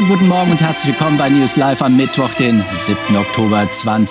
Guten Morgen und herzlich willkommen bei News Live am Mittwoch, den 7. Oktober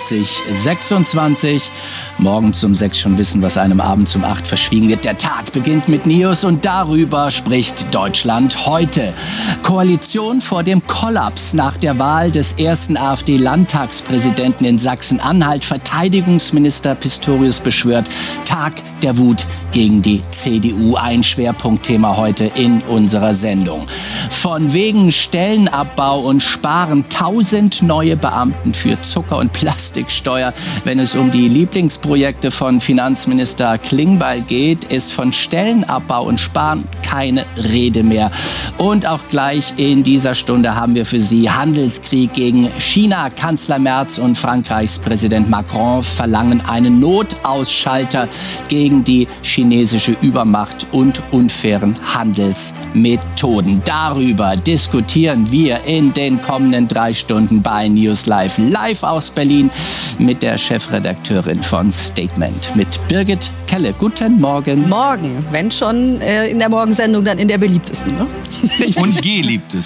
2026. Morgens um 6 schon wissen, was einem abends um 8 verschwiegen wird. Der Tag beginnt mit News und darüber spricht Deutschland heute. Koalition vor dem Kollaps nach der Wahl des ersten AfD-Landtagspräsidenten in Sachsen-Anhalt. Verteidigungsminister Pistorius beschwört Tag der Wut gegen die CDU. Ein Schwerpunktthema heute in unserer Sendung. Von wegen Stellenabbau und Sparen 1000 neue Beamten für Zucker- und Plastiksteuer. Wenn es um die Lieblingsprojekte von Finanzminister Klingbeil geht, ist von Stellenabbau und Sparen keine Rede mehr. Und auch gleich in dieser Stunde haben wir für Sie Handelskrieg gegen China. Kanzler Merz und Frankreichs Präsident Macron verlangen einen Notausschalter gegen die chinesische Übermacht und unfairen Handelsmethoden. Darüber diskutieren wir in den kommenden 3 Stunden bei News Live. Live aus Berlin mit der Chefredakteurin von Statement, mit Birgit Kelle. Guten Morgen. Morgen, wenn schon in der Morgensendung, dann in der beliebtesten, ne? Und geliebtes.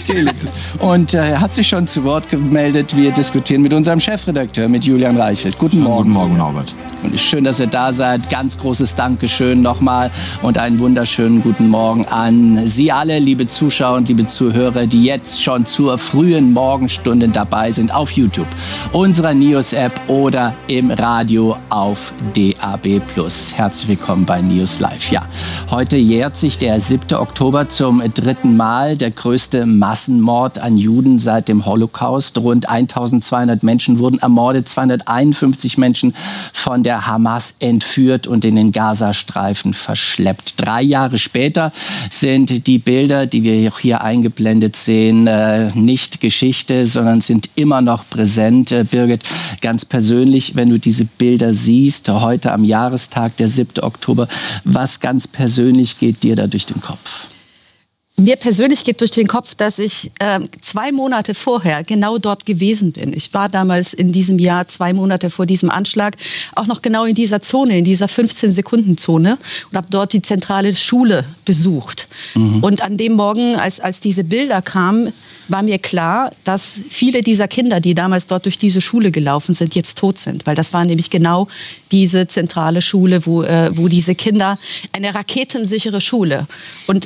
Und er hat sich schon zu Wort gemeldet. Wir diskutieren mit unserem Chefredakteur, mit Julian Reichelt. Guten Morgen. Guten Morgen, Norbert. Und schön, dass ihr da seid. Ganz großes Dankeschön nochmal und einen wunderschönen guten Morgen an Sie alle, liebe Zuschauer und liebe Zuhörer, die jetzt schon zur frühen Morgenstunde dabei sind auf YouTube, unserer News-App oder im Radio auf DAB+. Herzlich willkommen bei News Live. Ja, heute jährt sich der 7. Oktober zum 3. Mal, der größte Massenmord an Juden seit dem Holocaust. Rund 1200 Menschen wurden ermordet, 251 Menschen von der Hamas entführt und in den Gazastreifen verschleppt. 3 Jahre später sind die Bilder, die wir hier eingeblendet sehen, nicht Geschichte, sondern sind immer noch präsent. Birgit, ganz persönlich, wenn du diese Bilder siehst, heute am Jahrestag, der 7. Oktober, was ganz persönlich geht dir da durch den Kopf? Mir persönlich geht durch den Kopf, dass ich 2 Monate vorher genau dort gewesen bin. Ich war damals in diesem Jahr 2 Monate vor diesem Anschlag auch noch genau in dieser Zone, in dieser 15-Sekunden-Zone und habe dort die zentrale Schule besucht. Und an dem Morgen, als diese Bilder kamen, war mir klar, dass viele dieser Kinder, die damals dort durch diese Schule gelaufen sind, jetzt tot sind. Weil das war nämlich genau diese zentrale Schule, wo diese Kinder, eine raketensichere Schule. Und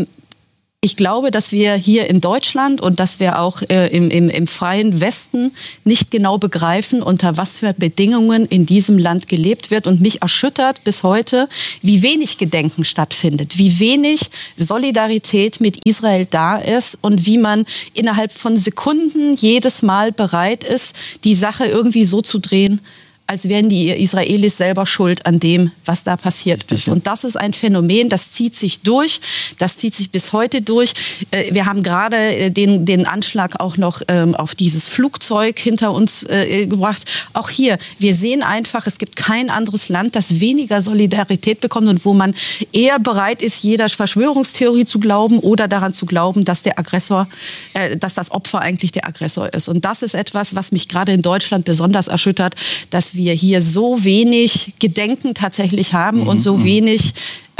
ich glaube, dass wir hier in Deutschland und dass wir auch im freien Westen nicht genau begreifen, unter was für Bedingungen in diesem Land gelebt wird. Und mich erschüttert bis heute, wie wenig Gedenken stattfindet, wie wenig Solidarität mit Israel da ist und wie man innerhalb von Sekunden jedes Mal bereit ist, die Sache irgendwie so zu drehen, als wären die Israelis selber schuld an dem, was da passiert ist. Und das ist ein Phänomen, das zieht sich durch, das zieht sich bis heute durch. Wir haben gerade den Anschlag auch noch auf dieses Flugzeug hinter uns gebracht. Auch hier, wir sehen einfach, es gibt kein anderes Land, das weniger Solidarität bekommt und wo man eher bereit ist, jeder Verschwörungstheorie zu glauben oder daran zu glauben, dass der Aggressor, dass das Opfer eigentlich der Aggressor ist. Und das ist etwas, was mich gerade in Deutschland besonders erschüttert, dass wir hier so wenig Gedenken tatsächlich haben und so wenig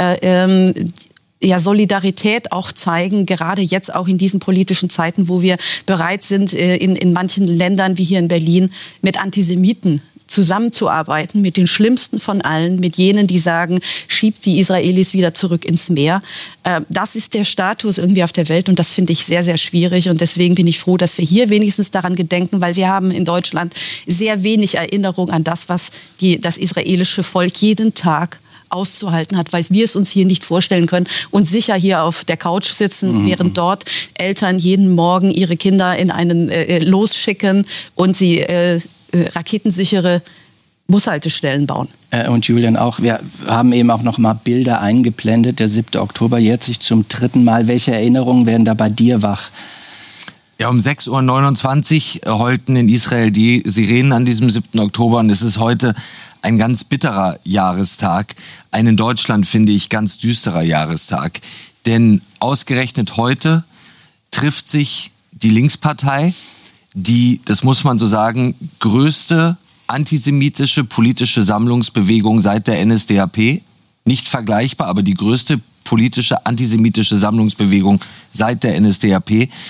Solidarität auch zeigen, gerade jetzt auch in diesen politischen Zeiten, wo wir bereit sind, in manchen Ländern wie hier in Berlin mit Antisemiten zusammenzuarbeiten, mit den Schlimmsten von allen, mit jenen, die sagen, schiebt die Israelis wieder zurück ins Meer. Das ist der Status irgendwie auf der Welt und das finde ich sehr, sehr schwierig und deswegen bin ich froh, dass wir hier wenigstens daran gedenken, weil wir haben in Deutschland sehr wenig Erinnerung an das, was das israelische Volk jeden Tag auszuhalten hat, weil wir es uns hier nicht vorstellen können und sicher hier auf der Couch sitzen, während dort Eltern jeden Morgen ihre Kinder in einen losschicken und sie raketensichere Bushaltestellen bauen. Und Julian auch, wir haben eben auch noch mal Bilder eingeblendet. Der 7. Oktober jährt sich zum 3. Mal. Welche Erinnerungen werden da bei dir wach? Ja, um 6:29 Uhr heulten in Israel die Sirenen an diesem 7. Oktober und es ist heute ein ganz bitterer Jahrestag. Ein in Deutschland, finde ich, ganz düsterer Jahrestag. Denn ausgerechnet heute trifft sich die Linkspartei, die, das muss man so sagen, größte antisemitische politische Sammlungsbewegung seit der NSDAP. Nicht vergleichbar, aber die größte politische antisemitische Sammlungsbewegung seit der NSDAP.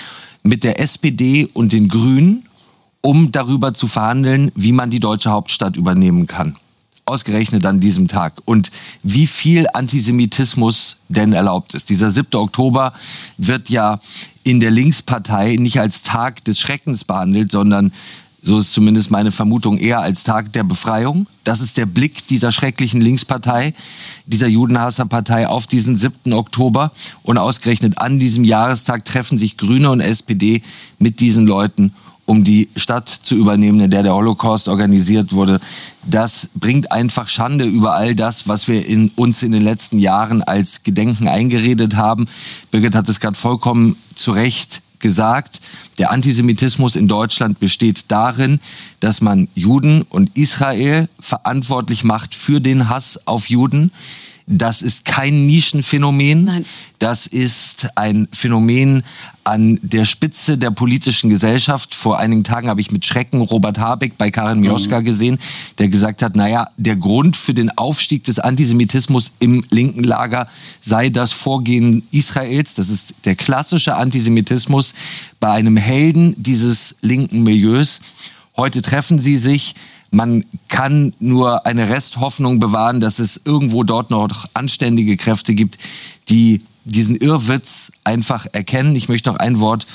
mit der SPD und den Grünen, um darüber zu verhandeln, wie man die deutsche Hauptstadt übernehmen kann. Ausgerechnet an diesem Tag. Und wie viel Antisemitismus denn erlaubt ist. Dieser 7. Oktober wird ja in der Linkspartei nicht als Tag des Schreckens behandelt, sondern, so ist zumindest meine Vermutung, eher als Tag der Befreiung. Das ist der Blick dieser schrecklichen Linkspartei, dieser Judenhasserpartei auf diesen 7. Oktober. Und ausgerechnet an diesem Jahrestag treffen sich Grüne und SPD mit diesen Leuten, um die Stadt zu übernehmen, in der der Holocaust organisiert wurde. Das bringt einfach Schande über all das, was wir uns in den letzten Jahren als Gedenken eingeredet haben. Birgit hat es gerade vollkommen zu Recht gesagt. Der Antisemitismus in Deutschland besteht darin, dass man Juden und Israel verantwortlich macht für den Hass auf Juden. Das ist kein Nischenphänomen. Nein. Das ist ein Phänomen an der Spitze der politischen Gesellschaft. Vor einigen Tagen habe ich mit Schrecken Robert Habeck bei Karin Mioska gesehen, der gesagt hat, naja, der Grund für den Aufstieg des Antisemitismus im linken Lager sei das Vorgehen Israels. Das ist der klassische Antisemitismus bei einem Helden dieses linken Milieus. Heute treffen sie sich. Man kann nur eine Resthoffnung bewahren, dass es irgendwo dort noch anständige Kräfte gibt, die diesen Irrwitz einfach erkennen. Ich möchte noch ein Wort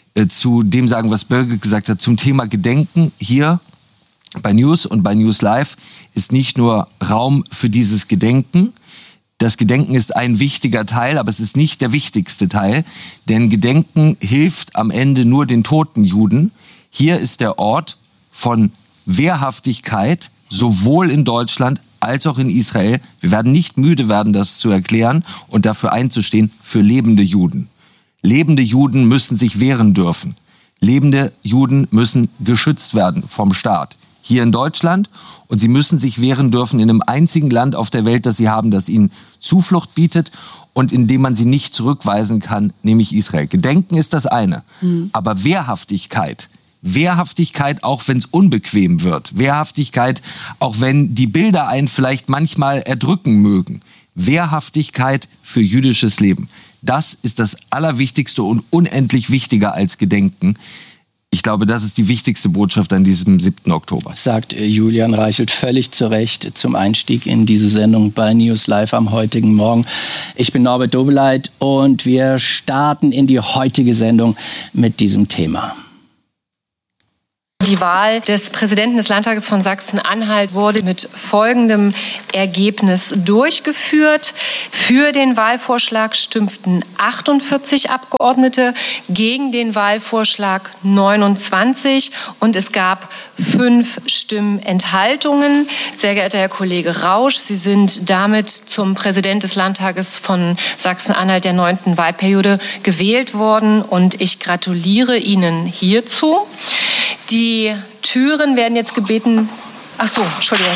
zu dem sagen, was Birgit gesagt hat, zum Thema Gedenken. Hier bei News und bei News Live ist nicht nur Raum für dieses Gedenken. Das Gedenken ist ein wichtiger Teil, aber es ist nicht der wichtigste Teil, denn Gedenken hilft am Ende nur den toten Juden. Hier ist der Ort von Wehrhaftigkeit, sowohl in Deutschland als auch in Israel. Wir werden nicht müde werden, das zu erklären und dafür einzustehen für lebende Juden. Lebende Juden müssen sich wehren dürfen. Lebende Juden müssen geschützt werden vom Staat. Hier in Deutschland. Und sie müssen sich wehren dürfen in einem einzigen Land auf der Welt, das sie haben, das ihnen Zuflucht bietet und in dem man sie nicht zurückweisen kann, nämlich Israel. Gedenken ist das eine. Aber Wehrhaftigkeit, auch wenn es unbequem wird. Wehrhaftigkeit, auch wenn die Bilder einen vielleicht manchmal erdrücken mögen. Wehrhaftigkeit für jüdisches Leben. Das ist das Allerwichtigste und unendlich wichtiger als Gedenken. Ich glaube, das ist die wichtigste Botschaft an diesem 7. Oktober. Sagt Julian Reichelt völlig zu Recht zum Einstieg in diese Sendung bei News Live am heutigen Morgen. Ich bin Norbert Dobeleit und wir starten in die heutige Sendung mit diesem Thema. Die Wahl des Präsidenten des Landtages von Sachsen-Anhalt wurde mit folgendem Ergebnis durchgeführt. Für den Wahlvorschlag stimmten 48 Abgeordnete, gegen den Wahlvorschlag 29 und es gab 5 Stimmenthaltungen. Sehr geehrter Herr Kollege Rausch, Sie sind damit zum Präsident des Landtages von Sachsen-Anhalt der 9. Wahlperiode gewählt worden und ich gratuliere Ihnen hierzu. Die Türen werden jetzt gebeten. Ach so, Entschuldigung.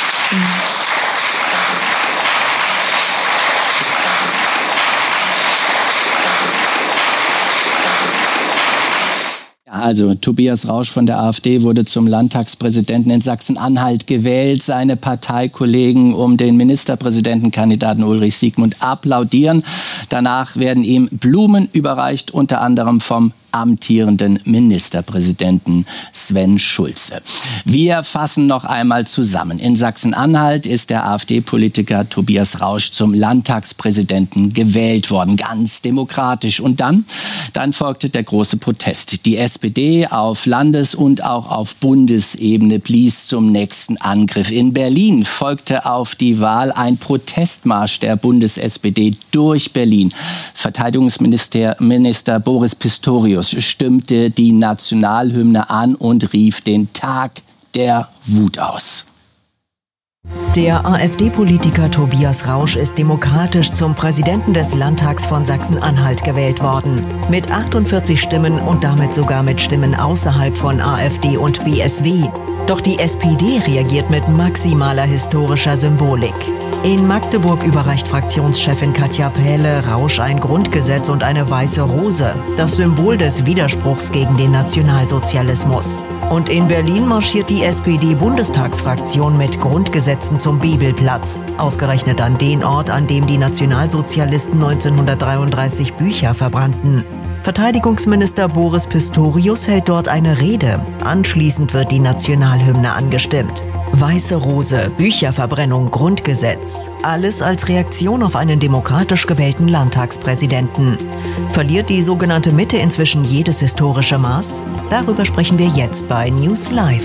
Also Tobias Rausch von der AfD wurde zum Landtagspräsidenten in Sachsen-Anhalt gewählt. Seine Parteikollegen um den Ministerpräsidentenkandidaten Ulrich Siegmund applaudieren. Danach werden ihm Blumen überreicht, unter anderem vom amtierenden Ministerpräsidenten Sven Schulze. Wir fassen noch einmal zusammen. In Sachsen-Anhalt ist der AfD-Politiker Tobias Rausch zum Landtagspräsidenten gewählt worden, ganz demokratisch. Und dann folgte der große Protest. Die SPD auf Landes- und auch auf Bundesebene blies zum nächsten Angriff. In Berlin folgte auf die Wahl ein Protestmarsch der Bundes-SPD durch Berlin. Verteidigungsminister Boris Pistorius stimmte die Nationalhymne an und rief den Tag der Wut aus. Der AfD-Politiker Tobias Rausch ist demokratisch zum Präsidenten des Landtags von Sachsen-Anhalt gewählt worden. Mit 48 Stimmen und damit sogar mit Stimmen außerhalb von AfD und BSW. Doch die SPD reagiert mit maximaler historischer Symbolik. In Magdeburg überreicht Fraktionschefin Katja Pähle Rausch ein Grundgesetz und eine weiße Rose, das Symbol des Widerspruchs gegen den Nationalsozialismus. Und in Berlin marschiert die SPD-Bundestagsfraktion mit Grundgesetzen zum Bibelplatz, ausgerechnet an den Ort, an dem die Nationalsozialisten 1933 Bücher verbrannten. Verteidigungsminister Boris Pistorius hält dort eine Rede. Anschließend wird die Nationalhymne angestimmt. Weiße Rose, Bücherverbrennung, Grundgesetz. Alles als Reaktion auf einen demokratisch gewählten Landtagspräsidenten. Verliert die sogenannte Mitte inzwischen jedes historische Maß? Darüber sprechen wir jetzt bei News Live.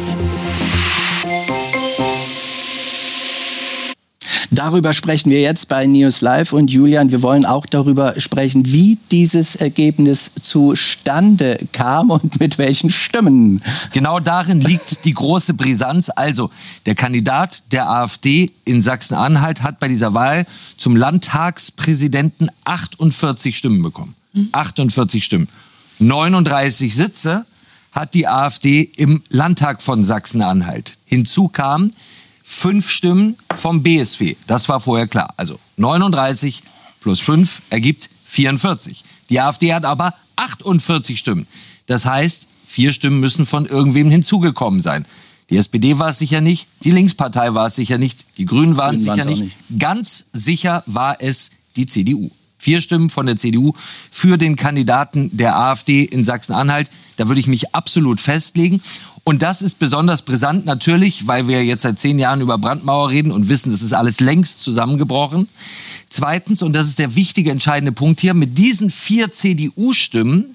Darüber sprechen wir jetzt bei News Live. Und Julian, wir wollen auch darüber sprechen, wie dieses Ergebnis zustande kam und mit welchen Stimmen. Genau darin liegt die große Brisanz. Also, der Kandidat der AfD in Sachsen-Anhalt hat bei dieser Wahl zum Landtagspräsidenten 48 Stimmen bekommen. 48 Stimmen. 39 Sitze hat die AfD im Landtag von Sachsen-Anhalt. Hinzu kamen 5 Stimmen vom BSW. Das war vorher klar. Also 39 plus 5 ergibt 44. Die AfD hat aber 48 Stimmen. Das heißt, 4 Stimmen müssen von irgendwem hinzugekommen sein. Die SPD war es sicher nicht, die Linkspartei war es sicher nicht, die Grünen waren es sicher nicht. Ganz sicher war es die CDU. 4 Stimmen von der CDU für den Kandidaten der AfD in Sachsen-Anhalt. Da würde ich mich absolut festlegen. Und das ist besonders brisant natürlich, weil wir jetzt seit 10 Jahren über Brandmauer reden und wissen, das ist alles längst zusammengebrochen. Zweitens, und das ist der wichtige, entscheidende Punkt hier, mit diesen 4 CDU-Stimmen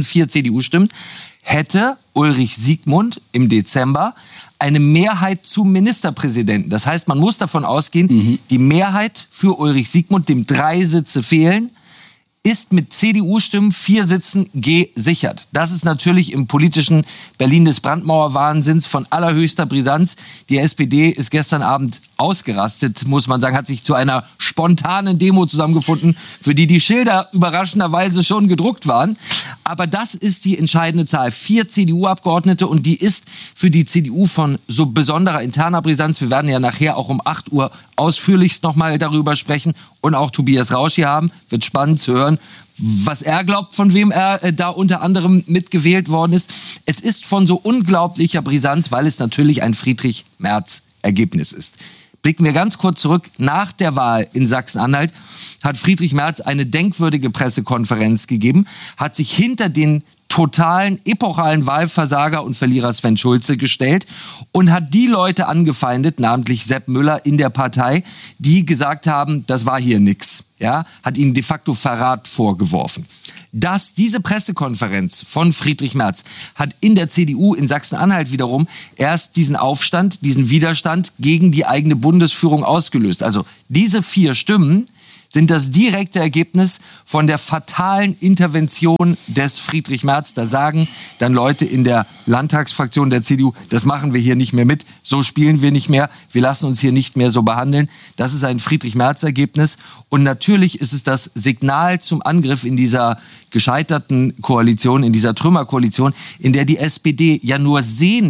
hätte Ulrich Siegmund im Dezember eine Mehrheit zum Ministerpräsidenten. Das heißt, man muss davon ausgehen, die Mehrheit für Ulrich Siegmund, dem 3 Sitze fehlen, ist mit CDU-Stimmen 4 Sitzen gesichert. Das ist natürlich im politischen Berlin des Brandmauerwahnsinns von allerhöchster Brisanz. Die SPD ist gestern Abend ausgerastet, muss man sagen, hat sich zu einer spontanen Demo zusammengefunden, für die Schilder überraschenderweise schon gedruckt waren. Aber das ist die entscheidende Zahl. 4 CDU-Abgeordnete, und die ist für die CDU von so besonderer interner Brisanz. Wir werden ja nachher auch um 8 Uhr ausführlichst nochmal darüber sprechen und auch Tobias Rausch hier haben. Wird spannend zu hören, was er glaubt, von wem er da unter anderem mitgewählt worden ist. Es ist von so unglaublicher Brisanz, weil es natürlich ein Friedrich-Merz-Ergebnis ist. Blicken wir ganz kurz zurück. Nach der Wahl in Sachsen-Anhalt hat Friedrich Merz eine denkwürdige Pressekonferenz gegeben, hat sich hinter den totalen, epochalen Wahlversager und Verlierer Sven Schulze gestellt und hat die Leute angefeindet, namentlich Sepp Müller in der Partei, die gesagt haben, das war hier nix. Ja, hat ihnen de facto Verrat vorgeworfen. Diese Pressekonferenz von Friedrich Merz hat in der CDU in Sachsen-Anhalt wiederum erst diesen Aufstand, diesen Widerstand gegen die eigene Bundesführung ausgelöst. Also diese 4 Stimmen sind das direkte Ergebnis von der fatalen Intervention des Friedrich Merz. Da sagen dann Leute in der Landtagsfraktion der CDU, das machen wir hier nicht mehr mit, so spielen wir nicht mehr, wir lassen uns hier nicht mehr so behandeln. Das ist ein Friedrich-Merz-Ergebnis. Und natürlich ist es das Signal zum Angriff in dieser gescheiterten Koalition, in dieser Trümmerkoalition, in der die SPD ja nur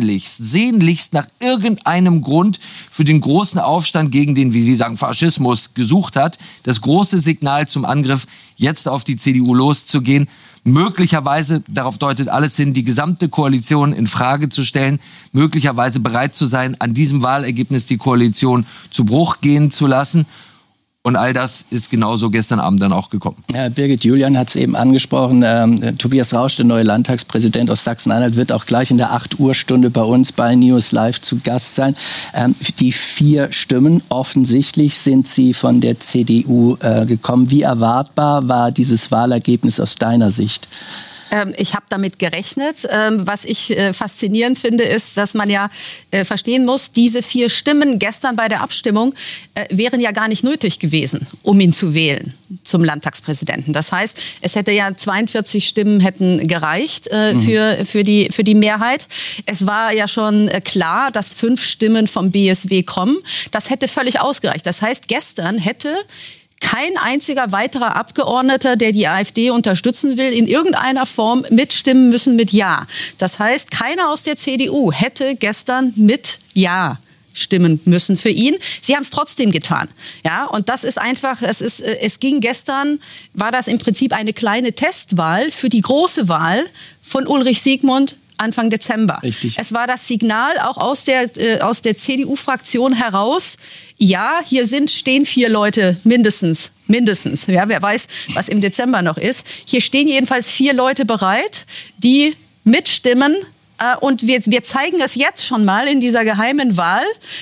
sehnlichst nach irgendeinem Grund für den großen Aufstand gegen den, wie Sie sagen, Faschismus gesucht hat. Das große Signal zum Angriff, jetzt auf die CDU loszugehen. Möglicherweise, darauf deutet alles hin, die gesamte Koalition in Frage zu stellen, möglicherweise bereit zu sein, an diesem Wahlergebnis die Koalition zu Bruch gehen zu lassen. Und all das ist genauso gestern Abend dann auch gekommen. Ja, Birgit, Julian hat es eben angesprochen. Tobias Rausch, der neue Landtagspräsident aus Sachsen-Anhalt, wird auch gleich in der 8-Uhr-Stunde bei uns bei News Live zu Gast sein. Die 4 Stimmen, offensichtlich sind sie von der CDU gekommen. Wie erwartbar war dieses Wahlergebnis aus deiner Sicht? Ich habe damit gerechnet. Was ich faszinierend finde, ist, dass man ja verstehen muss, diese 4 Stimmen gestern bei der Abstimmung wären ja gar nicht nötig gewesen, um ihn zu wählen zum Landtagspräsidenten. Das heißt, es hätte ja 42 Stimmen hätten gereicht für die Mehrheit. Es war ja schon klar, dass 5 Stimmen vom BSW kommen. Das hätte völlig ausgereicht. Das heißt, gestern hätte kein einziger weiterer Abgeordneter, der die AfD unterstützen will, in irgendeiner Form mitstimmen müssen mit Ja. Das heißt, keiner aus der CDU hätte gestern mit Ja stimmen müssen für ihn. Sie haben es trotzdem getan. Ja, und das ist einfach, es ging gestern, war das im Prinzip eine kleine Testwahl für die große Wahl von Ulrich Siegmund Anfang Dezember. Richtig. Es war das Signal auch aus der CDU-Fraktion heraus, ja, hier stehen 4 Leute mindestens mindestens. Ja, wer weiß, was im Dezember noch ist. Hier stehen jedenfalls 4 Leute bereit, die mitstimmen. Und wir zeigen es jetzt schon mal in dieser geheimen Wahl,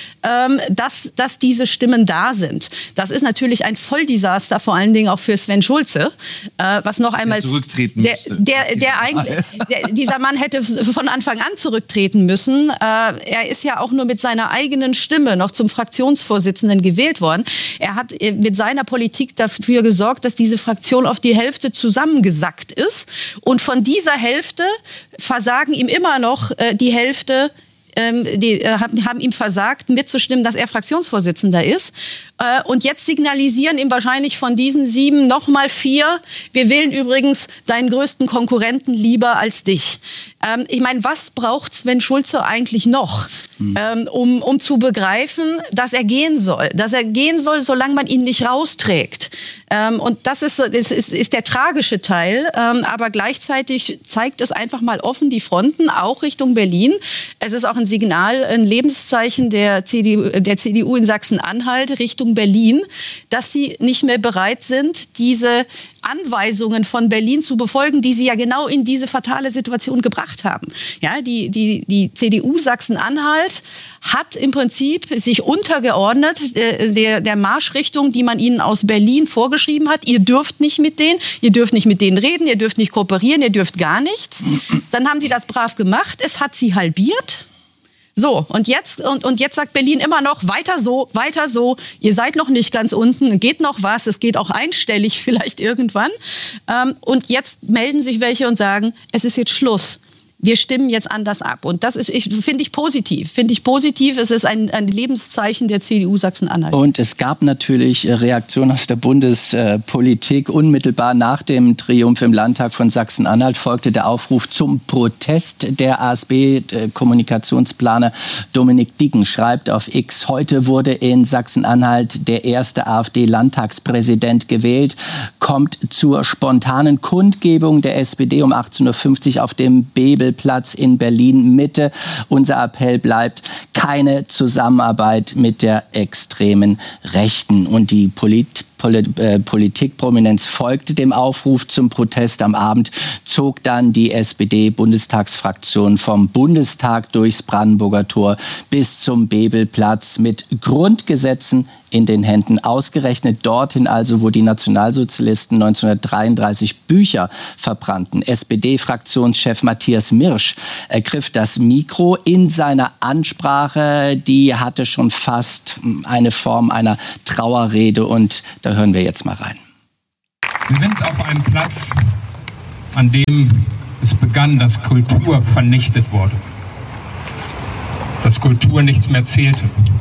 dass diese Stimmen da sind. Das ist natürlich ein Volldesaster, vor allen Dingen auch für Sven Schulze, was noch einmal zurücktreten müsste. Dieser Mann hätte von Anfang an zurücktreten müssen. Er ist ja auch nur mit seiner eigenen Stimme noch zum Fraktionsvorsitzenden gewählt worden. Er hat mit seiner Politik dafür gesorgt, dass diese Fraktion auf die Hälfte zusammengesackt ist. Und von dieser Hälfte versagen ihm immer noch die Hälfte, haben ihm versagt, mitzustimmen, dass er Fraktionsvorsitzender ist. Und jetzt signalisieren ihm wahrscheinlich von diesen 7 noch mal 4, wir wählen übrigens deinen größten Konkurrenten lieber als dich. Ich meine, was braucht Sven Schulze eigentlich noch, um zu begreifen, dass er gehen soll? Dass er gehen soll, solange man ihn nicht rausträgt. Und das ist der tragische Teil. Aber gleichzeitig zeigt es einfach mal offen die Fronten, auch Richtung Berlin. Es ist auch ein Signal, ein Lebenszeichen der CDU in Sachsen-Anhalt Richtung Berlin, dass sie nicht mehr bereit sind, diese Anweisungen von Berlin zu befolgen, die sie ja genau in diese fatale Situation gebracht haben. Ja, die CDU Sachsen-Anhalt hat im Prinzip sich untergeordnet der Marschrichtung, die man ihnen aus Berlin vorgeschrieben hat. Ihr dürft nicht mit denen reden, ihr dürft nicht kooperieren, ihr dürft gar nichts. Dann haben die das brav gemacht, es hat sie halbiert. So, und jetzt sagt Berlin immer noch, weiter so, ihr seid noch nicht ganz unten, geht noch was, es geht auch einstellig vielleicht irgendwann. Und jetzt melden sich welche und sagen, es ist jetzt Schluss. Wir stimmen jetzt anders ab. Und das finde ich positiv. Es ist ein Lebenszeichen der CDU Sachsen-Anhalt. Und es gab natürlich Reaktionen aus der Bundespolitik. Unmittelbar nach dem Triumph im Landtag von Sachsen-Anhalt folgte der Aufruf zum Protest. Der ASB-Kommunikationsplaner Dominik Diggen schreibt auf X: Heute wurde in Sachsen-Anhalt der erste AfD-Landtagspräsident gewählt. Kommt zur spontanen Kundgebung der SPD um 18.50 Uhr auf dem Bebelplatz in Berlin-Mitte. Unser Appell bleibt: keine Zusammenarbeit mit der extremen Rechten. Und die Politikprominenz folgte dem Aufruf zum Protest. Am Abend zog dann die SPD-Bundestagsfraktion vom Bundestag durchs Brandenburger Tor bis zum Bebelplatz mit Grundgesetzen in den Händen. Ausgerechnet dorthin also, wo die Nationalsozialisten 1933 Bücher verbrannten. SPD-Fraktionschef Matthias Mirsch ergriff das Mikro in seiner Ansprache. Die hatte schon fast eine Form einer Trauerrede, und da hören wir jetzt mal rein. Wir sind auf einem Platz, an dem es begann, dass Kultur vernichtet wurde. Dass Kultur nichts mehr zählte.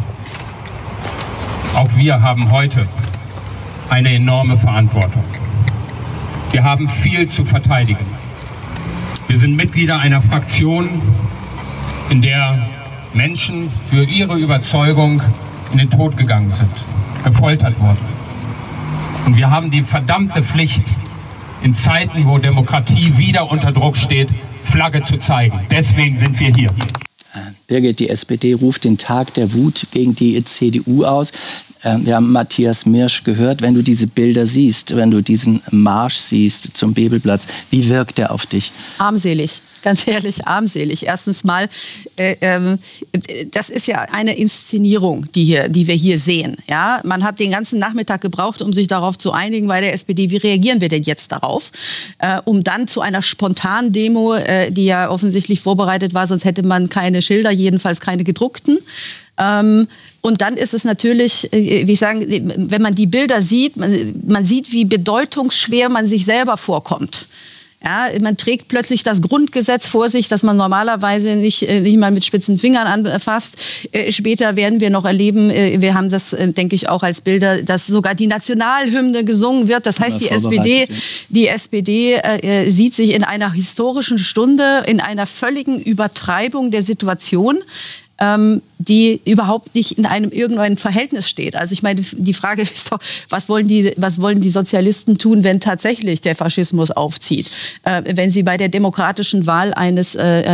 Auch wir haben heute eine enorme Verantwortung. Wir haben viel zu verteidigen. Wir sind Mitglieder einer Fraktion, in der Menschen für ihre Überzeugung in den Tod gegangen sind, gefoltert wurden. Und wir haben die verdammte Pflicht, in Zeiten, wo Demokratie wieder unter Druck steht, Flagge zu zeigen. Deswegen sind wir hier. Birgit, die SPD ruft den Tag der Wut gegen die CDU aus. Wir haben Matthias Mirsch gehört. Wenn du diese Bilder siehst, wenn du diesen Marsch siehst zum Bebelplatz, wie wirkt der auf dich? Armselig. Ganz ehrlich, armselig. Erstens mal, das ist ja eine Inszenierung, die wir hier sehen. Ja, man hat den ganzen Nachmittag gebraucht, um sich darauf zu einigen bei der SPD. Wie reagieren wir denn jetzt darauf? Um dann zu einer spontanen Demo, die ja offensichtlich vorbereitet war, sonst hätte man keine Schilder, jedenfalls keine gedruckten. Und dann ist es natürlich, wie ich sagen, wenn man die Bilder sieht, man sieht, wie bedeutungsschwer man sich selber vorkommt. Ja, man trägt plötzlich das Grundgesetz vor sich, das man normalerweise nicht mal mit spitzen Fingern anfasst. Später werden wir noch erleben, wir haben das, denke ich, auch als Bilder, dass sogar die Nationalhymne gesungen wird. Das heißt, die SPD sieht sich in einer historischen Stunde, in einer völligen Übertreibung der Situation. die überhaupt nicht in einem irgendeinem Verhältnis steht. Also ich meine, die Frage ist doch, was wollen die Sozialisten tun, wenn tatsächlich der Faschismus aufzieht? Wenn sie bei der demokratischen Wahl eines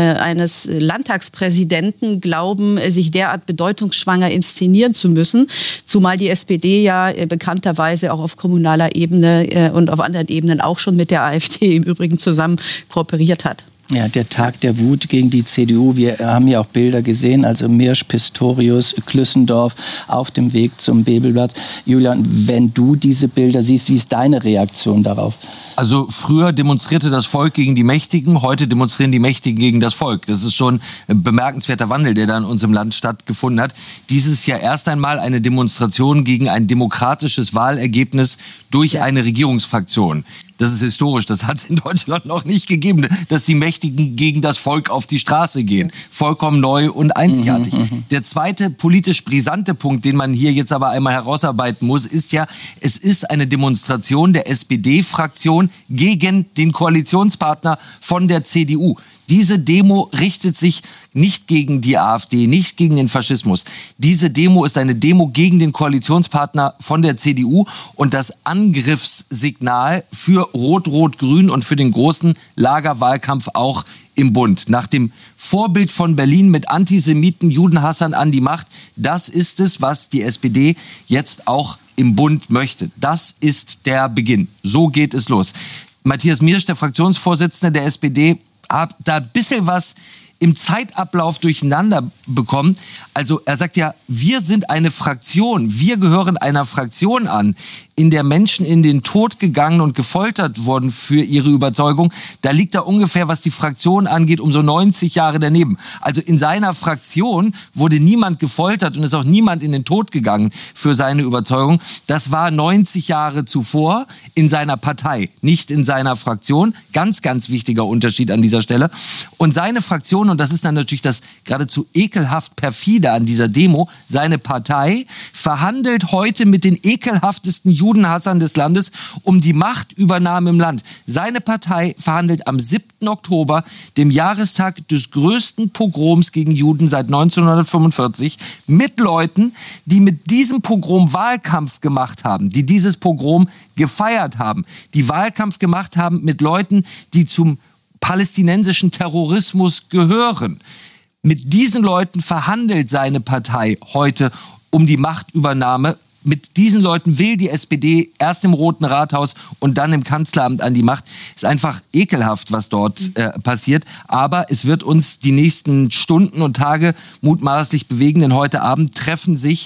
Landtagspräsidenten glauben, sich derart bedeutungsschwanger inszenieren zu müssen, zumal die SPD ja bekannterweise auch auf kommunaler Ebene und auf anderen Ebenen auch schon mit der AfD im Übrigen zusammen kooperiert hat. Ja, der Tag der Wut gegen die CDU. Wir haben ja auch Bilder gesehen, also Mirsch, Pistorius, Klüssendorf auf dem Weg zum Bebelplatz. Julian, wenn du diese Bilder siehst, wie ist deine Reaktion darauf? Also früher demonstrierte das Volk gegen die Mächtigen, heute demonstrieren die Mächtigen gegen das Volk. Das ist schon ein bemerkenswerter Wandel, der da in unserem Land stattgefunden hat. Dieses Jahr erst einmal eine Demonstration gegen ein demokratisches Wahlergebnis durch eine Regierungsfraktion. Das ist historisch, das hat es in Deutschland noch nicht gegeben, dass die Mächtigen gegen das Volk auf die Straße gehen. Vollkommen neu und einzigartig. Der zweite politisch brisante Punkt, den man hier jetzt aber einmal herausarbeiten muss, ist ja, es ist eine Demonstration der SPD-Fraktion gegen den Koalitionspartner von der CDU. Diese Demo richtet sich nicht gegen die AfD, nicht gegen den Faschismus. Diese Demo ist eine Demo gegen den Koalitionspartner von der CDU und das Angriffssignal für Rot-Rot-Grün und für den großen Lagerwahlkampf auch im Bund. Nach dem Vorbild von Berlin mit Antisemiten, Judenhassern an die Macht, das ist es, was die SPD jetzt auch im Bund möchte. Das ist der Beginn. So geht es los. Matthias Mirsch, der Fraktionsvorsitzende der SPD, hat da ein bisschen was im Zeitablauf durcheinander bekommen. Also er sagt ja, wir sind eine Fraktion, wir gehören einer Fraktion an, in der Menschen in den Tod gegangen und gefoltert wurden für ihre Überzeugung. Da liegt er ungefähr, was die Fraktion angeht, um so 90 Jahre daneben. Also in seiner Fraktion wurde niemand gefoltert und ist auch niemand in den Tod gegangen für seine Überzeugung. Das war 90 Jahre zuvor in seiner Partei, nicht in seiner Fraktion. Ganz, ganz wichtiger Unterschied an dieser Stelle. Und seine Fraktion, und das ist dann natürlich das geradezu ekelhaft perfide an dieser Demo, seine Partei verhandelt heute mit den ekelhaftesten Judenhassern des Landes um die Machtübernahme im Land. Seine Partei verhandelt am 7. Oktober, dem Jahrestag des größten Pogroms gegen Juden seit 1945, mit Leuten, die mit diesem Pogrom Wahlkampf gemacht haben, die dieses Pogrom gefeiert haben, die Wahlkampf gemacht haben mit Leuten, die zum palästinensischen Terrorismus gehören. Mit diesen Leuten verhandelt seine Partei heute um die Machtübernahme. Mit diesen Leuten will die SPD erst im Roten Rathaus und dann im Kanzleramt an die Macht. Ist einfach ekelhaft, was dort passiert. Aber es wird uns die nächsten Stunden und Tage mutmaßlich bewegen, denn heute Abend treffen sich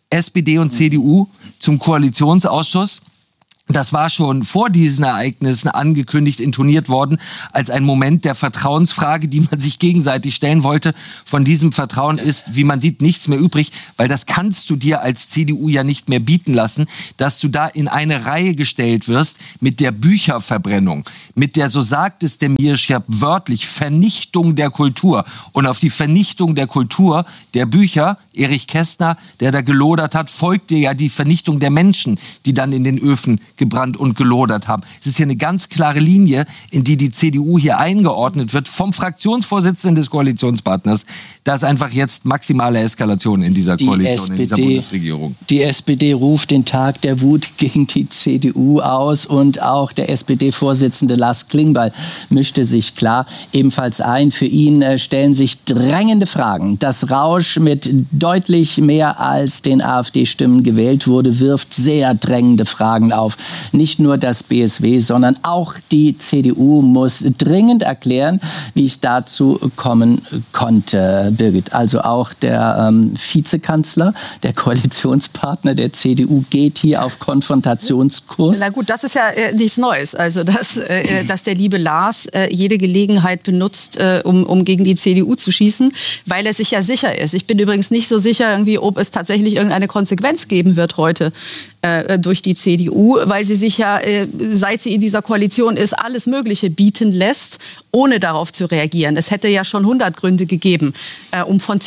SPD und CDU zum Koalitionsausschuss. Das war schon vor diesen Ereignissen angekündigt, intoniert worden, als ein Moment der Vertrauensfrage, die man sich gegenseitig stellen wollte. Von diesem Vertrauen ist, wie man sieht, nichts mehr übrig, weil das kannst du dir als CDU ja nicht mehr bieten lassen, dass du da in eine Reihe gestellt wirst mit der Bücherverbrennung, mit der, so sagt es der Mirsch ja wörtlich, Vernichtung der Kultur. Und auf die Vernichtung der Kultur der Bücher, Erich Kästner, der da gelodert hat, folgte ja die Vernichtung der Menschen, die dann in den Öfen gebrannt und gelodert haben. Es ist hier eine ganz klare Linie, in die die CDU hier eingeordnet wird vom Fraktionsvorsitzenden des Koalitionspartners. Da ist einfach jetzt maximale Eskalation in dieser Koalition, in dieser Bundesregierung. Die SPD ruft den Tag der Wut gegen die CDU aus und auch der SPD-Vorsitzende Lars Klingbeil mischte sich klar ebenfalls ein. Für ihn stellen sich drängende Fragen. Dass Rausch mit deutlich mehr als den AfD-Stimmen gewählt wurde, wirft sehr drängende Fragen auf. Nicht nur das BSW, sondern auch die CDU muss dringend erklären, wie es dazu kommen konnte, Birgit. Also auch der Vizekanzler, der Koalitionspartner der CDU geht hier auf Konfrontationskurs. Na gut, das ist ja nichts Neues. Also dass der liebe Lars jede Gelegenheit benutzt, um gegen die CDU zu schießen, weil er sich ja sicher ist. Ich bin übrigens nicht so sicher, ob es tatsächlich irgendeine Konsequenz geben wird heute durch die CDU, weil sie sich ja, seit sie in dieser Koalition ist, alles Mögliche bieten lässt, ohne darauf zu reagieren. Es hätte ja schon 100 Gründe gegeben, um von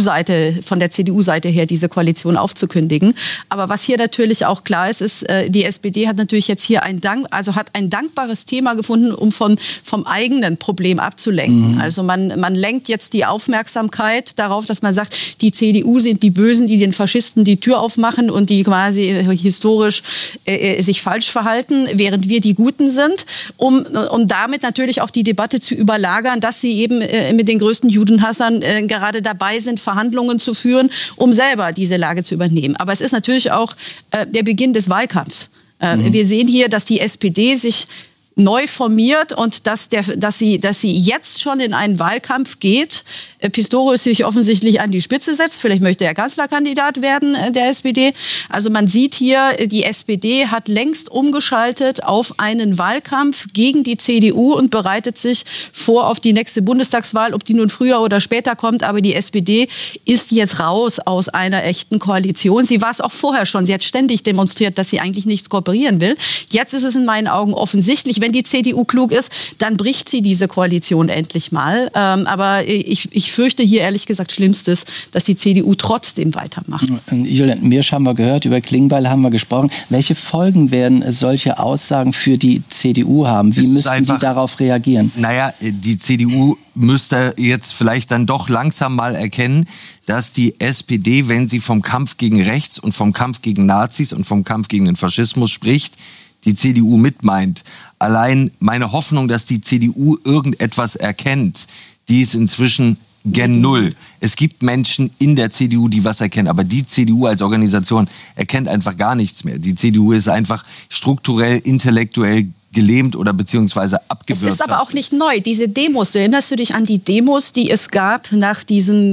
der CDU-Seite her diese Koalition aufzukündigen. Aber was hier natürlich auch klar ist, die SPD hat natürlich jetzt hier ein dankbares Thema gefunden, um vom eigenen Problem abzulenken. Also man lenkt jetzt die Aufmerksamkeit darauf, dass man sagt, die CDU sind die Bösen, die den Faschisten die Tür aufmachen und die quasi historisch sich falsch verhalten, während wir die Guten sind, um damit natürlich auch die Debatte zu überlagern, dass sie eben mit den größten Judenhassern gerade dabei sind, Verhandlungen zu führen, um selber diese Lage zu übernehmen. Aber es ist natürlich auch der Beginn des Wahlkampfs. Wir sehen hier, dass die SPD sich neu formiert und dass sie jetzt schon in einen Wahlkampf geht. Pistorius sich offensichtlich an die Spitze setzt. Vielleicht möchte er Kanzlerkandidat werden der SPD. Also man sieht hier, die SPD hat längst umgeschaltet auf einen Wahlkampf gegen die CDU und bereitet sich vor auf die nächste Bundestagswahl, ob die nun früher oder später kommt. Aber die SPD ist jetzt raus aus einer echten Koalition. Sie war es auch vorher schon. Sie hat ständig demonstriert, dass sie eigentlich nichts kooperieren will. Jetzt ist es in meinen Augen offensichtlich. Wenn die CDU klug ist, dann bricht sie diese Koalition endlich mal. Aber ich fürchte hier ehrlich gesagt Schlimmstes, dass die CDU trotzdem weitermacht. Julian Mirsch haben wir gehört, über Klingbeil haben wir gesprochen. Welche Folgen werden solche Aussagen für die CDU haben? Wie müssen die darauf reagieren? Naja, die CDU müsste jetzt vielleicht dann doch langsam mal erkennen, dass die SPD, wenn sie vom Kampf gegen Rechts und vom Kampf gegen Nazis und vom Kampf gegen den Faschismus spricht, die CDU mitmeint. Allein meine Hoffnung, dass die CDU irgendetwas erkennt, die ist inzwischen gen Null. Es gibt Menschen in der CDU, die was erkennen, aber die CDU als Organisation erkennt einfach gar nichts mehr. Die CDU ist einfach strukturell, intellektuell gelähmt oder beziehungsweise abgewürgt. Das ist aber auch nicht neu. Diese Demos, erinnerst du dich an die Demos, die es gab nach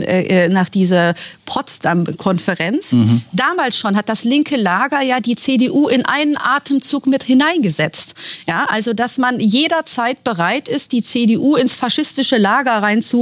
dieser Potsdam-Konferenz? Damals schon hat das linke Lager ja die CDU in einen Atemzug mit hineingesetzt. Ja, also dass man jederzeit bereit ist, die CDU ins faschistische Lager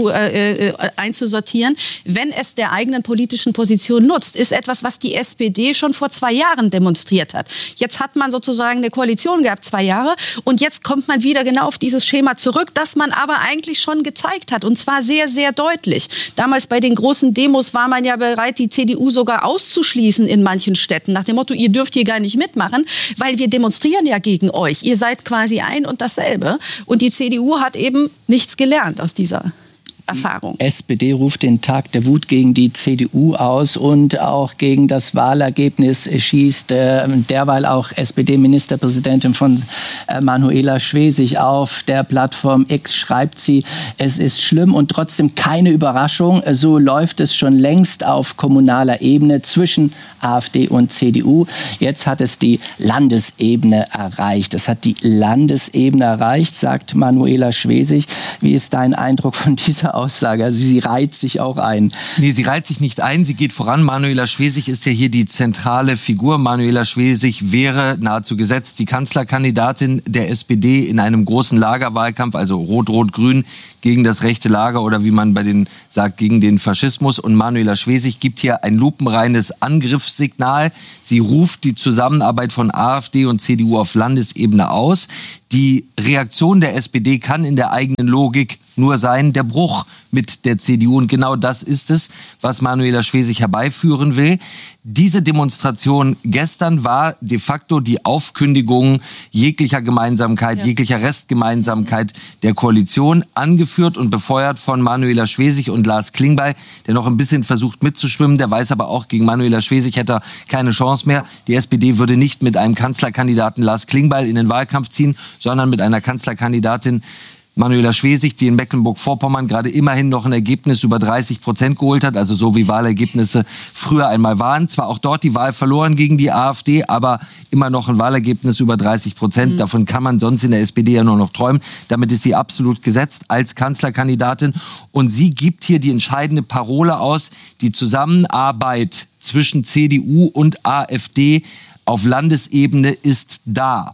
einzusortieren, wenn es der eigenen politischen Position nutzt, ist etwas, was die SPD schon vor 2 Jahren demonstriert hat. Jetzt hat man sozusagen eine Koalition gehabt, 2 Jahre. Und jetzt kommt man wieder genau auf dieses Schema zurück, das man aber eigentlich schon gezeigt hat. Und zwar sehr, sehr deutlich. Damals bei den großen Demos war man ja bereit, die CDU sogar auszuschließen in manchen Städten. Nach dem Motto, ihr dürft hier gar nicht mitmachen, weil wir demonstrieren ja gegen euch. Ihr seid quasi ein und dasselbe. Und die CDU hat eben nichts gelernt aus dieser Erfahrung. SPD ruft den Tag der Wut gegen die CDU aus und auch gegen das Wahlergebnis schießt derweil auch SPD-Ministerpräsidentin von Manuela Schwesig auf der Plattform X, schreibt sie, es ist schlimm und trotzdem keine Überraschung. So läuft es schon längst auf kommunaler Ebene zwischen AfD und CDU. Jetzt hat es die Landesebene erreicht. Es hat die Landesebene erreicht, sagt Manuela Schwesig. Wie ist dein Eindruck von dieser Aussage? Also sie reiht sich auch ein. Nee, sie reiht sich nicht ein, sie geht voran. Manuela Schwesig ist ja hier die zentrale Figur. Manuela Schwesig wäre nahezu gesetzt die Kanzlerkandidatin der SPD in einem großen Lagerwahlkampf, also Rot-Rot-Grün gegen das rechte Lager oder wie man bei denen sagt, gegen den Faschismus. Und Manuela Schwesig gibt hier ein lupenreines Angriffssignal. Sie ruft die Zusammenarbeit von AfD und CDU auf Landesebene aus. Die Reaktion der SPD kann in der eigenen Logik nur sein, der Bruch mit der CDU. Und genau das ist es, was Manuela Schwesig herbeiführen will. Diese Demonstration gestern war de facto die Aufkündigung jeglicher Gemeinsamkeit, jeglicher Restgemeinsamkeit der Koalition, angeführt und befeuert von Manuela Schwesig und Lars Klingbeil, der noch ein bisschen versucht mitzuschwimmen. Der weiß aber auch, gegen Manuela Schwesig hätte er keine Chance mehr. Die SPD würde nicht mit einem Kanzlerkandidaten Lars Klingbeil in den Wahlkampf ziehen, sondern mit einer Kanzlerkandidatin Manuela Schwesig, die in Mecklenburg-Vorpommern gerade immerhin noch ein Ergebnis über 30% geholt hat, also so wie Wahlergebnisse früher einmal waren. Zwar auch dort die Wahl verloren gegen die AfD, aber immer noch ein Wahlergebnis über 30%. Davon kann man sonst in der SPD ja nur noch träumen. Damit ist sie absolut gesetzt als Kanzlerkandidatin. Und sie gibt hier die entscheidende Parole aus, die Zusammenarbeit zwischen CDU und AfD auf Landesebene ist da.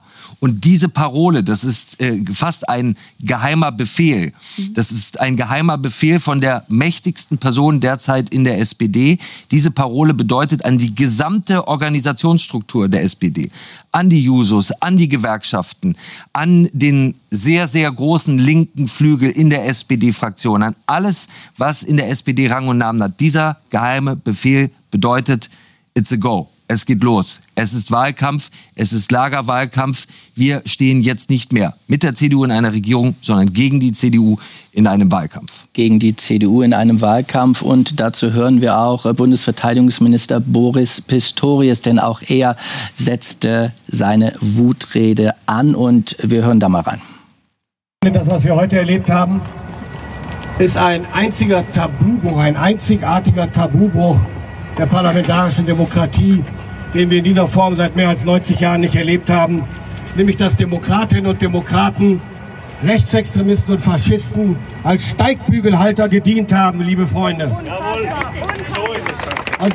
Und diese Parole, das ist fast ein geheimer Befehl. Das ist ein geheimer Befehl von der mächtigsten Person derzeit in der SPD. Diese Parole bedeutet an die gesamte Organisationsstruktur der SPD, an die Jusos, an die Gewerkschaften, an den sehr, sehr großen linken Flügel in der SPD-Fraktion, an alles, was in der SPD Rang und Namen hat. Dieser geheime Befehl bedeutet, it's a go. Es geht los. Es ist Wahlkampf, es ist Lagerwahlkampf. Wir stehen jetzt nicht mehr mit der CDU in einer Regierung, sondern gegen die CDU in einem Wahlkampf. Gegen die CDU in einem Wahlkampf. Und dazu hören wir auch Bundesverteidigungsminister Boris Pistorius, denn auch er setzte seine Wutrede an. Und wir hören da mal rein. Das, was wir heute erlebt haben, ist ein einziger Tabubruch, ein einzigartiger Tabubruch der parlamentarischen Demokratie, den wir in dieser Form seit mehr als 90 Jahren nicht erlebt haben, nämlich dass Demokratinnen und Demokraten Rechtsextremisten und Faschisten als Steigbügelhalter gedient haben, liebe Freunde. Jawohl, so ist es. Und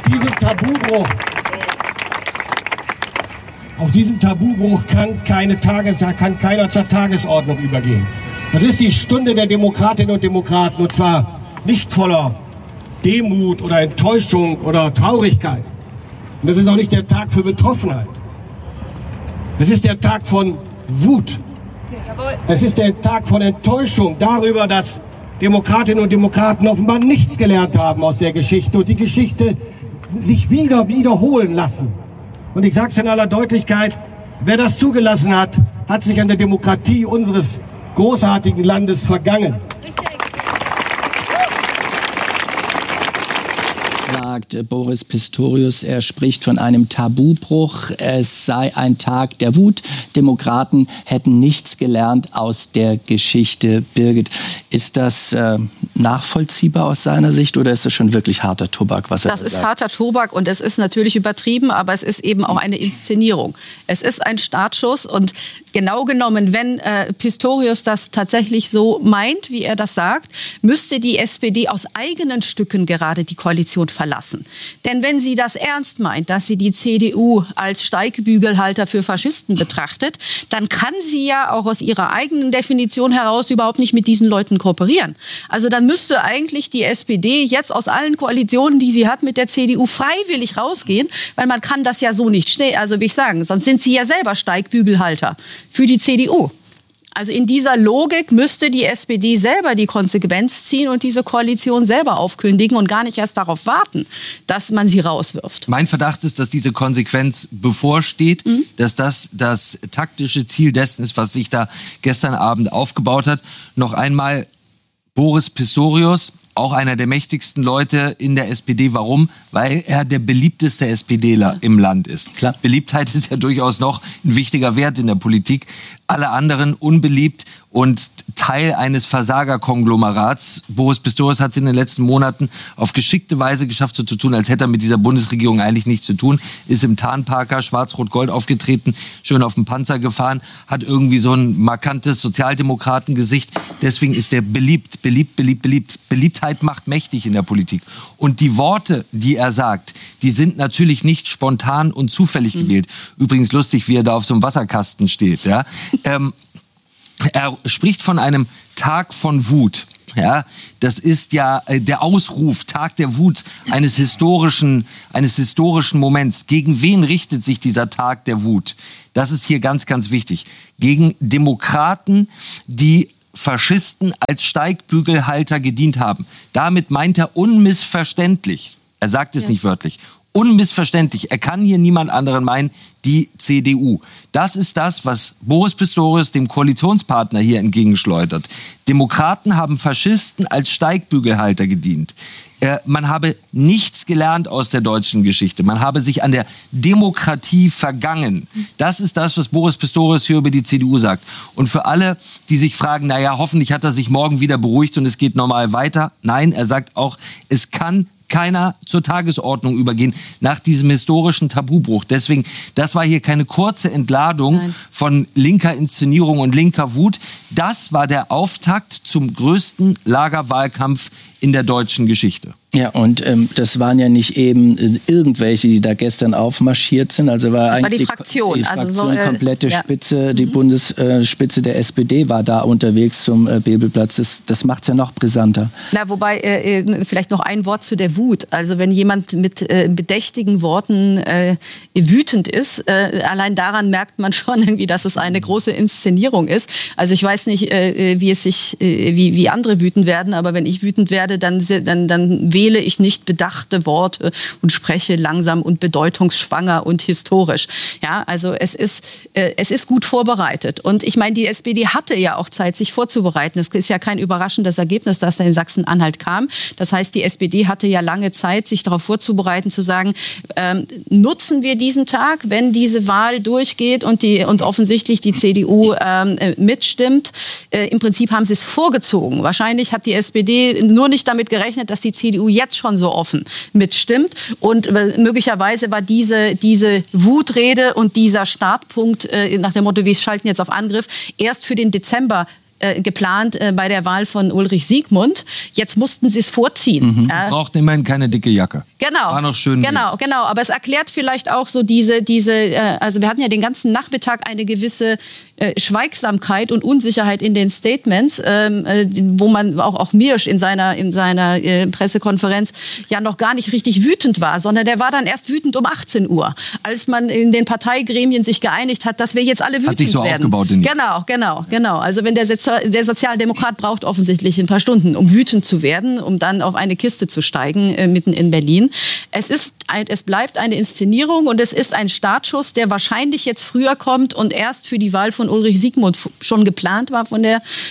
auf diesem Tabubruch kann keiner zur Tagesordnung übergehen. Das ist die Stunde der Demokratinnen und Demokraten, und zwar nicht voller Demut oder Enttäuschung oder Traurigkeit. Und das ist auch nicht der Tag für Betroffenheit. Das ist der Tag von Wut. Es ist der Tag von Enttäuschung darüber, dass Demokratinnen und Demokraten offenbar nichts gelernt haben aus der Geschichte und die Geschichte sich wiederholen lassen. Und ich sage es in aller Deutlichkeit, wer das zugelassen hat, hat sich an der Demokratie unseres großartigen Landes vergangen. Sagt Boris Pistorius. Er spricht von einem Tabubruch. Es sei ein Tag der Wut. Demokraten hätten nichts gelernt aus der Geschichte. Birgit, ist das nachvollziehbar aus seiner Sicht oder ist das schon wirklich harter Tobak, was er sagt? Das ist harter Tobak und es ist natürlich übertrieben, aber es ist eben auch eine Inszenierung. Es ist ein Startschuss und genau genommen, wenn Pistorius das tatsächlich so meint, wie er das sagt, müsste die SPD aus eigenen Stücken gerade die Koalition verlassen. Denn wenn sie das ernst meint, dass sie die CDU als Steigbügelhalter für Faschisten betrachtet, dann kann sie ja auch aus ihrer eigenen Definition heraus überhaupt nicht mit diesen Leuten kooperieren. Also dann müsste eigentlich die SPD jetzt aus allen Koalitionen, die sie hat, mit der CDU freiwillig rausgehen, weil man kann das ja so nicht schnell, also wie ich sagen, sonst sind sie ja selber Steigbügelhalter für die CDU. Also in dieser Logik müsste die SPD selber die Konsequenz ziehen und diese Koalition selber aufkündigen und gar nicht erst darauf warten, dass man sie rauswirft. Mein Verdacht ist, dass diese Konsequenz bevorsteht, dass das taktische Ziel dessen ist, was sich da gestern Abend aufgebaut hat. Noch einmal Boris Pistorius, auch einer der mächtigsten Leute in der SPD. Warum? Weil er der beliebteste SPDler im Land ist. Klar. Beliebtheit ist ja durchaus noch ein wichtiger Wert in der Politik. Alle anderen unbeliebt und Teil eines Versagerkonglomerats. Boris Pistorius hat es in den letzten Monaten auf geschickte Weise geschafft, so zu tun, als hätte er mit dieser Bundesregierung eigentlich nichts zu tun. Ist im Tarnparker Schwarz-Rot-Gold aufgetreten, schön auf dem Panzer gefahren, hat irgendwie so ein markantes Sozialdemokratengesicht. Deswegen ist er beliebt. Beliebtheit macht mächtig in der Politik. Und die Worte, die er sagt, die sind natürlich nicht spontan und zufällig gewählt. Übrigens lustig, wie er da auf so einem Wasserkasten steht. Ja? Er spricht von einem Tag von Wut. Ja, das ist ja der Ausruf, Tag der Wut eines historischen Moments. Gegen wen richtet sich dieser Tag der Wut? Das ist hier ganz, ganz wichtig. Gegen Demokraten, die Faschisten als Steigbügelhalter gedient haben. Damit meint er unmissverständlich, er sagt es nicht wörtlich, unmissverständlich, er kann hier niemand anderen meinen, die CDU. Das ist das, was Boris Pistorius dem Koalitionspartner hier entgegenschleudert. Demokraten haben Faschisten als Steigbügelhalter gedient. Man habe nichts gelernt aus der deutschen Geschichte. Man habe sich an der Demokratie vergangen. Das ist das, was Boris Pistorius hier über die CDU sagt. Und für alle, die sich fragen, naja, hoffentlich hat er sich morgen wieder beruhigt und es geht normal weiter. Nein, er sagt auch, es kann keiner zur Tagesordnung übergehen nach diesem historischen Tabubruch. Deswegen, das war hier keine kurze Entladung von linker Inszenierung und linker Wut. Das war der Auftakt zum größten Lagerwahlkampf in der deutschen Geschichte. Ja, und das waren ja nicht eben irgendwelche, die da gestern aufmarschiert sind. Also war das eigentlich war die Fraktion. Die Fraktion, also komplette Spitze, die Bundesspitze der SPD war da unterwegs zum Bebelplatz. Das macht es ja noch brisanter. Na, wobei, vielleicht noch ein Wort zu der Wut. Also wenn jemand mit bedächtigen Worten wütend ist, allein daran merkt man schon irgendwie, dass es eine große Inszenierung ist. Also ich weiß nicht, wie andere wütend werden, aber wenn ich wütend werde, dann wähle ich nicht bedachte Worte und spreche langsam und bedeutungsschwanger und historisch. Ja, also es ist gut vorbereitet. Und ich meine, die SPD hatte ja auch Zeit, sich vorzubereiten. Es ist ja kein überraschendes Ergebnis, dass da in Sachsen-Anhalt kam. Das heißt, die SPD hatte ja lange Zeit, sich darauf vorzubereiten, zu sagen, nutzen wir diesen Tag, wenn diese Wahl durchgeht und offensichtlich die CDU mitstimmt. Im Prinzip haben sie es vorgezogen. Wahrscheinlich hat die SPD nur nicht damit gerechnet, dass die CDU jetzt schon so offen mitstimmt. Und möglicherweise war diese Wutrede und dieser Startpunkt nach dem Motto, wir schalten jetzt auf Angriff, erst für den Dezember geplant bei der Wahl von Ulrich Siegmund. Jetzt mussten sie es vorziehen. Braucht immerhin keine dicke Jacke. Genau. War noch schön. Genau. Aber es erklärt vielleicht auch so also wir hatten ja den ganzen Nachmittag eine gewisse Schweigsamkeit und Unsicherheit in den Statements, wo man auch Mirsch in seiner Pressekonferenz ja noch gar nicht richtig wütend war, sondern der war dann erst wütend um 18 Uhr, als man in den Parteigremien sich geeinigt hat, dass wir jetzt alle wütend werden. Hat sich so aufgebaut. Genau. Also wenn der Sozialdemokrat braucht offensichtlich ein paar Stunden, um wütend zu werden, um dann auf eine Kiste zu steigen, mitten in Berlin. Es bleibt eine Inszenierung und es ist ein Startschuss, der wahrscheinlich jetzt früher kommt und erst für die Wahl von Ulrich Siegmund schon geplant war von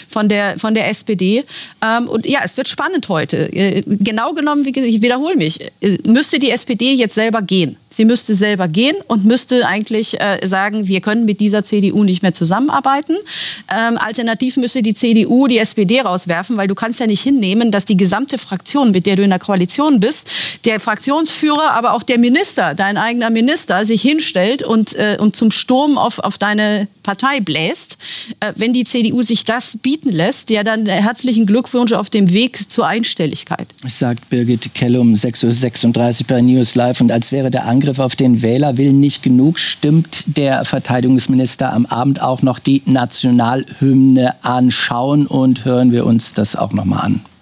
der SPD. Und ja, es wird spannend heute. Genau genommen, ich wiederhole mich, müsste die SPD jetzt selber gehen. Sie müsste selber gehen und müsste eigentlich sagen, wir können mit dieser CDU nicht mehr zusammenarbeiten. Alternativ müsste die CDU die SPD rauswerfen, weil du kannst ja nicht hinnehmen, dass die gesamte Fraktion, mit der du in der Koalition bist, der Fraktionsführer, aber auch der Minister, dein eigener Minister, sich hinstellt und zum Sturm auf deine Partei bläst. Wenn die CDU sich das bieten lässt, ja dann herzlichen Glückwunsch auf dem Weg zur Einstelligkeit. Sagt Birgit Kelle um 6.36 Uhr bei News Live. Und als wäre der Angriff auf den Wählerwillen nicht genug, stimmt der Verteidigungsminister am Abend auch noch die Nationalhymne anschauen und hören wir uns das auch nochmal an.